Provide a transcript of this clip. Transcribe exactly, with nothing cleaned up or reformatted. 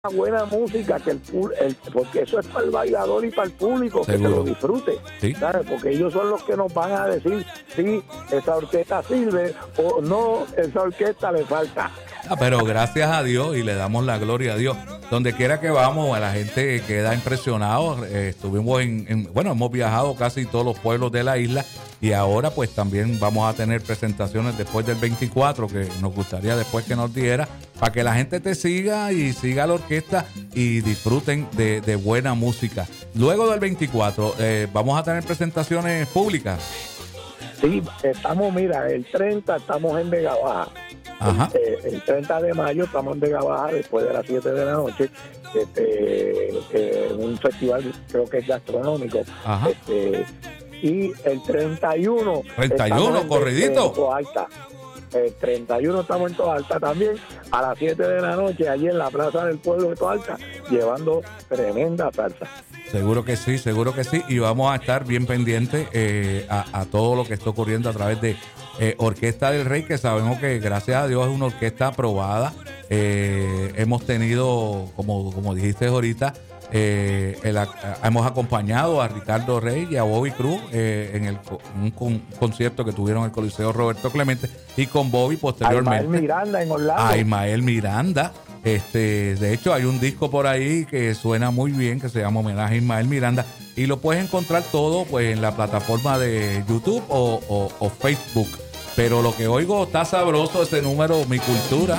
buena música, que el, el porque eso es para el bailador y para el público. Seguro. Que se lo disfrute, ¿sí? ¿Sabes? Porque ellos son los que nos van a decir si esa orquesta sirve o no, esa orquesta le falta. Ah, pero gracias a Dios, y le damos la gloria a Dios. Donde quiera que vamos, a la gente queda impresionado. Eh, estuvimos en, en, bueno, hemos viajado casi todos los pueblos de la isla, y ahora pues también vamos a tener presentaciones después del veinticuatro, que nos gustaría después que nos diera, para que la gente te siga y siga la orquesta y disfruten de, de buena música. Luego del veinticuatro, eh, vamos a tener presentaciones públicas. Sí, estamos, mira, el treinta estamos en Vega Baja. Ajá. El, el treinta de mayo estamos en Vega Baja después de las siete de la noche, este, eh, un festival creo que es gastronómico. Ajá. Este, y el treinta y uno treinta y uno, corridito. En Toa Alta. El treinta y uno estamos en Toa Alta también, a las siete de la noche, allí en la plaza del pueblo de Toa Alta, llevando tremenda salsa. Seguro que sí, seguro que sí. Y vamos a estar bien pendientes eh, a, a todo lo que está ocurriendo a través de eh, Orquesta del Rey, que sabemos que gracias a Dios es una orquesta aprobada. Eh, hemos tenido, como, como dijiste ahorita, eh, el, a, hemos acompañado a Ricardo Rey y a Bobby Cruz eh, en el, un con, concierto que tuvieron en el Coliseo Roberto Clemente, y con Bobby posteriormente. A Ismael Miranda en Orlando. A Ismael Miranda. Este, de hecho, hay un disco por ahí que suena muy bien, que se llama Homenaje a Ismael Miranda, y lo puedes encontrar todo pues en la plataforma de YouTube o, o, o Facebook. Pero lo que oigo está sabroso, ese número, Mi Cultura.